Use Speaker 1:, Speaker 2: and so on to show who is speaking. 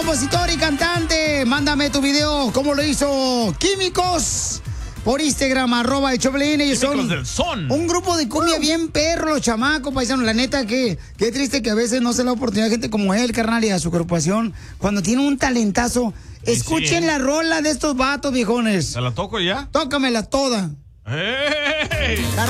Speaker 1: Compositor y cantante, mándame tu video, ¿cómo lo hizo Químicos? Por Instagram, @el Choplin. Ellos son
Speaker 2: del Son.
Speaker 1: un grupo de cumbia bien perro, los chamacos, paisanos. La neta, qué triste que a veces no se le da oportunidad a gente como él, carnal, y a su agrupación. Cuando tiene un talentazo, escuchen la rola de estos vatos, viejones.
Speaker 2: ¿Se la toco ya?
Speaker 1: Tócamela toda.
Speaker 2: ¡Ey!
Speaker 1: La